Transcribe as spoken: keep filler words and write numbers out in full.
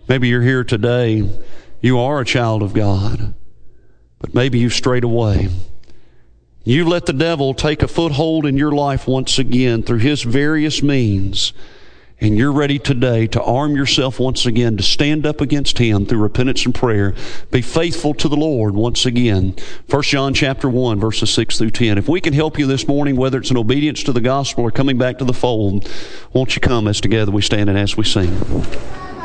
Maybe you're here today. You are a child of God, but maybe you've strayed away. You let the devil take a foothold in your life once again through his various means, and you're ready today to arm yourself once again to stand up against him through repentance and prayer. Be faithful to the Lord once again. First John chapter one, verses six through ten. If we can help you this morning, whether it's in obedience to the gospel or coming back to the fold, won't you come as together we stand and as we sing.